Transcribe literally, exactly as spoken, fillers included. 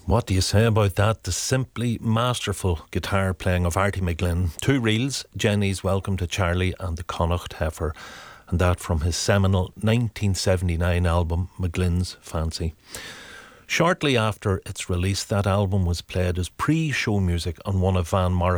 What do you say about that? The simply masterful guitar playing of Artie McGlynn. Two reels, Jenny's Welcome to Charlie and the Connacht Heifer, and that from his seminal nineteen seventy-nine album McGlynn's Fancy. Shortly after its release, that album was played as pre-show music on one of Van Morrison's